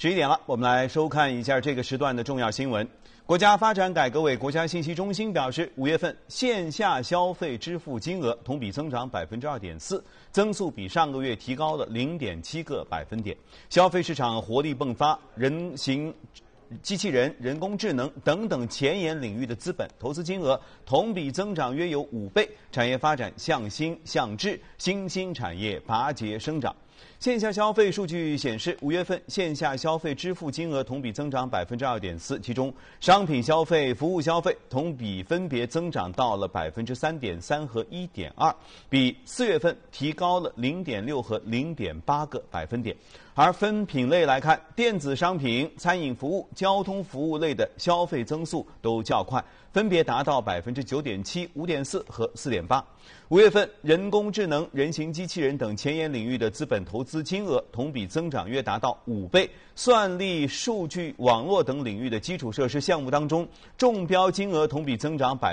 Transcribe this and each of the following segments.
11点了，我们来收看一下这个时段的重要新闻。国家发展改革委国家信息中心表示，5月份线下消费支付金额同比增长2.4%，增速比上个月提高了0.7个百分点。消费市场活力迸发，人形机器人、人工智能等等前沿领域的资本投资金额同比增长约有5倍，产业发展向新向质，新兴产业拔节生长。线下消费数据显示，5月份线下消费支付金额同比增长2.4%，其中商品消费、服务消费同比分别增长到了3.3%和1.2%，比4月份提高了0.6和0.8个百分点。而分品类来看，电子商品、餐饮服务、交通服务类的消费增速都较快，分别达到9.7%、5.4%和4.8%。5月份，人工智能、人形机器人等前沿领域的资本投资金额同比增长约达到5倍。算力、数据、网络等领域的基础设施项目当中，中标金额同比增长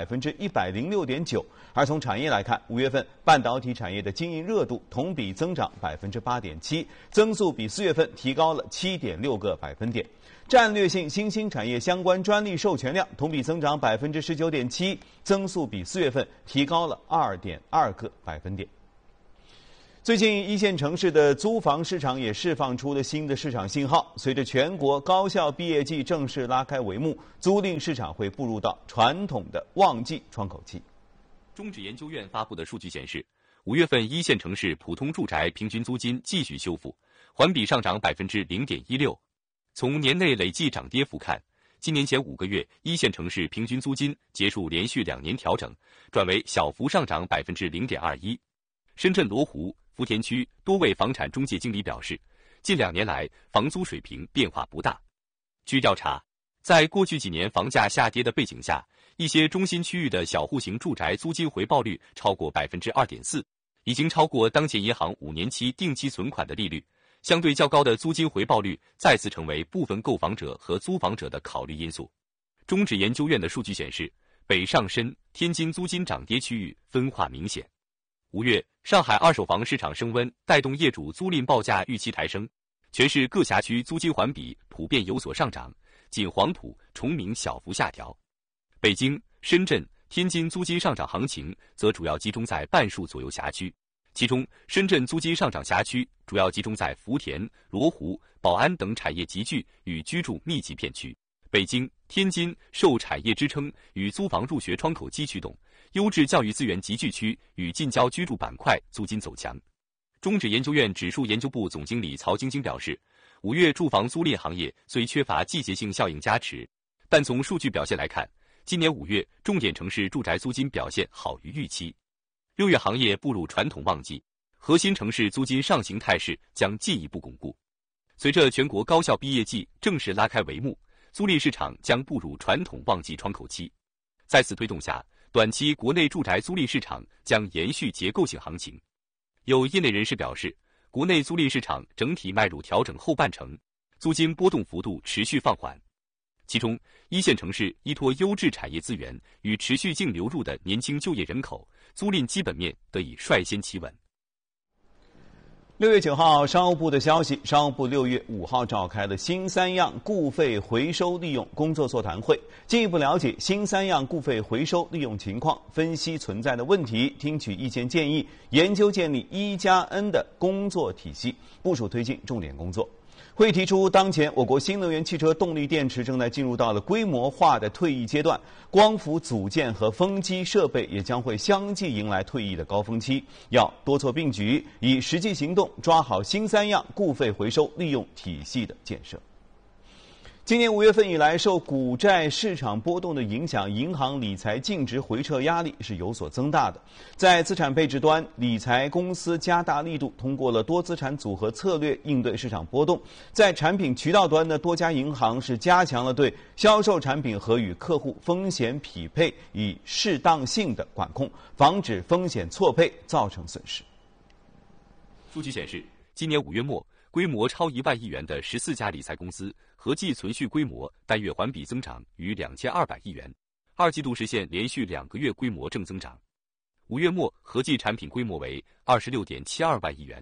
106.9%。而从产业来看，5月份半导体产业的经营热度同比增长8.7%，增速比4月份提高了7.6个百分点。战略性新兴产业相关专利授权量同比增长19.7%，增速比4月份提高了2.2个百分点。最近，一线城市的租房市场也释放出了新的市场信号。随着全国高校毕业季正式拉开帷幕，租赁市场会步入到传统的旺季窗口期。 中指研究院发布的数据显示，5月份一线城市普通住宅平均租金继续修复，环比上涨0.16%。从年内累计涨跌幅看，今年前5个月一线城市平均租金结束连续2年调整，转为小幅上涨0.21%。深圳罗湖、福田区多位房产中介经理表示，近2年来房租水平变化不大。据调查，在过去几年房价下跌的背景下，一些中心区域的小户型住宅租金回报率超过2.4%，已经超过当前银行5年期定期存款的利率。相对较高的租金回报率再次成为部分购房者和租房者的考虑因素。中指研究院的数据显示，北上深、天津租金涨跌区域分化明显。5月，上海二手房市场升温，带动业主租赁报价预期抬升，全市各辖区租金环比普遍有所上涨，仅黄埔、崇明小幅下调。北京、深圳、天津租金上涨行情则主要集中在半数左右辖区。其中，深圳租金上涨辖区主要集中在福田、罗湖、宝安等产业集聚与居住密集片区。北京、天津受产业支撑与租房入学窗口期驱动，优质教育资源集聚区与近郊居住板块租金走强。中指研究院指数研究部总经理曹晶晶表示，5月住房租赁行业虽缺乏季节性效应加持，但从数据表现来看，今年5月重点城市住宅租金表现好于预期。6月行业步入传统旺季，核心城市租金上行态势将进一步巩固。随着全国高校毕业季正式拉开帷幕，租赁市场将步入传统旺季窗口期。在此推动下，短期国内住宅租赁市场将延续结构性行情。有业内人士表示，国内租赁市场整体迈入调整后半程，租金波动幅度持续放缓。其中，一线城市依托优质产业资源与持续净流入的年轻就业人口，租赁基本面得以率先企稳。 6月9号，商务部的消息，商务部6月5号召开了新三样固废回收利用工作座谈会，进一步了解新三样固废回收利用情况，分析存在的问题，听取意见建议，研究建立1+N 的工作体系，部署推进重点工作。会提出，当前我国新能源汽车动力电池正在进入到了规模化的退役阶段，光伏组件和风机设备也将会相继迎来退役的高峰期，要多措并举，以实际行动抓好新三样固废回收利用体系的建设。今年5月份以来，受股债市场波动的影响，银行理财净值回撤压力是有所增大的。在资产配置端，理财公司加大力度，通过了多资产组合策略应对市场波动。在产品渠道端呢，多家银行是加强了对销售产品和与客户风险匹配，以适当性的管控，防止风险错配造成损失。 数据显示，今年5月末，规模超1万亿元的14家理财公司合计存续规模单月环比增长逾2200亿元，2季度实现连续2个月规模正增长。5月末合计产品规模为26.72万亿元，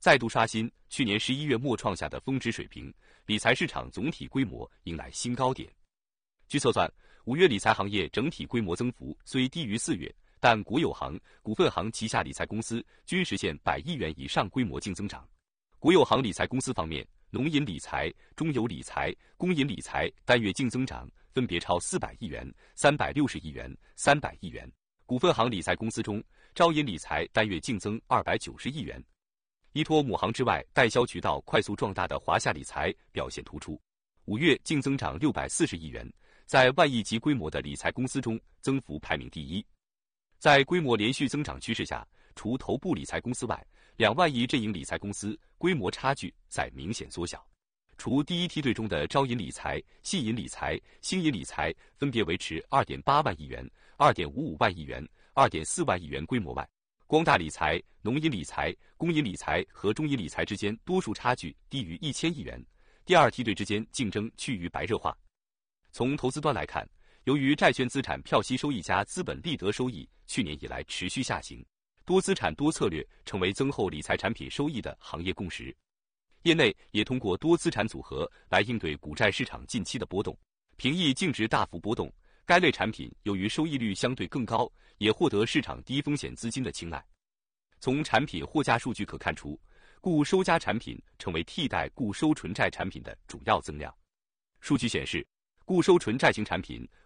再度刷新去年11月末创下的峰值水平，理财市场总体规模迎来新高点。据测算，5月理财行业整体规模增幅虽低于4月，但国有行、股份行旗下理财公司均实现100亿元以上规模净增长。国有行理财公司方面，农银理财、中油理财、工银理财单月净增长分别超400亿元、360亿元、300亿元。股份行理财公司中，招银理财单月净增290亿元。依托母行之外代销渠道快速壮大的华夏理财表现突出，5月净增长640亿元，在万亿级规模的理财公司中增幅排名第一。在规模连续增长趋势下，除头部理财公司外，2万亿阵营理财公司规模差距在明显缩小。除第一梯队中的招银理财、信银理财、兴银理财分别维持2.8万亿元、2.55万亿元、2.4万亿元规模外，光大理财、农银理财、工银理财和中银理财之间多数差距低于1000亿元，第二梯队之间竞争趋于白热化。从投资端来看，由于债券资产票息收益加资本利得收益去年以来持续下行，多资产多策略成为增厚理财产品收益的行业共识。业内也通过多资产组合来应对股债市场近期的波动，平抑净值大幅波动。该类产品由于收益率相对更高，也获得市场低风险资金的青睐。从产品货架数据可看出，固收加产品成为替代固收纯债产品的主要增量。数据显示，固收纯债型产品